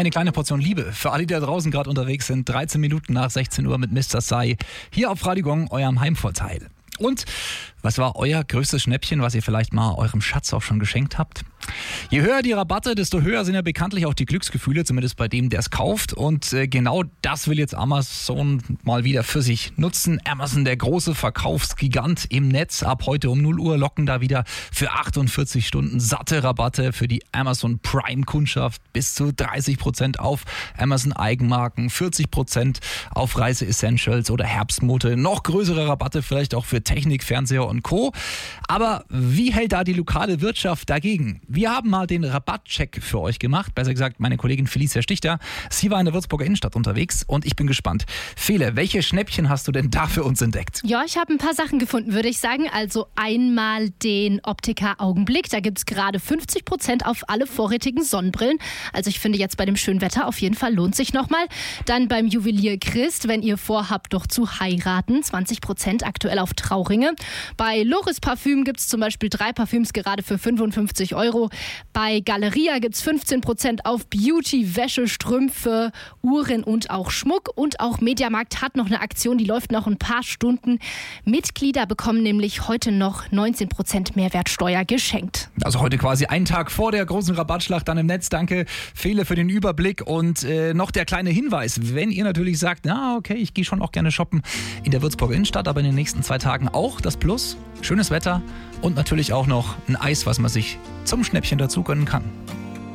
Eine kleine Portion Liebe für alle, die da draußen gerade unterwegs sind. 13 Minuten nach 16 Uhr mit Mr. Sai. Hier auf Radio Gong, eurem Heimvorteil. Und was war euer größtes Schnäppchen, was ihr vielleicht mal eurem Schatz auch schon geschenkt habt? Je höher die Rabatte, desto höher sind ja bekanntlich auch die Glücksgefühle, zumindest bei dem, der es kauft. Und genau das will jetzt Amazon mal wieder für sich nutzen. Amazon, der große Verkaufsgigant im Netz. Ab heute um 0 Uhr locken da wieder für 48 Stunden satte Rabatte für die Amazon Prime-Kundschaft. Bis zu 30% auf Amazon-Eigenmarken, 40% auf Reise-Essentials oder Herbstmode. Noch größere Rabatte vielleicht auch für Technik, Fernseher und Co. Aber wie hält da die lokale Wirtschaft dagegen? Wir haben mal den Rabattcheck für euch gemacht. Besser gesagt, meine Kollegin Felicia Stichter. Sie war in der Würzburger Innenstadt unterwegs und ich bin gespannt. Fele, welche Schnäppchen hast du denn da für uns entdeckt? Ja, ich habe ein paar Sachen gefunden, würde ich sagen. Also einmal den Optiker Augenblick. Da gibt es gerade 50% auf alle vorrätigen Sonnenbrillen. Also ich finde jetzt bei dem schönen Wetter auf jeden Fall lohnt sich nochmal. Dann beim Juwelier Christ, wenn ihr vorhabt, doch zu heiraten. 20% aktuell auf Trauringe. Bei Loris Parfüm gibt es zum Beispiel 3 Parfüms gerade für 55 €. Bei Galeria gibt es 15% auf Beauty, Wäsche, Strümpfe, Uhren und auch Schmuck. Und auch Mediamarkt hat noch eine Aktion, die läuft noch ein paar Stunden. Mitglieder bekommen nämlich heute noch 19% Mehrwertsteuer geschenkt. Also heute quasi einen Tag vor der großen Rabattschlacht dann im Netz. Danke, Fele, für den Überblick. Und noch der kleine Hinweis, wenn ihr natürlich sagt, na okay, ich gehe schon auch gerne shoppen in der Würzburger Innenstadt, aber in den nächsten 2 Tagen auch das Plus, schönes Wetter und natürlich auch noch ein Eis, was man sich zum Schnäppchen dazu gönnen kann.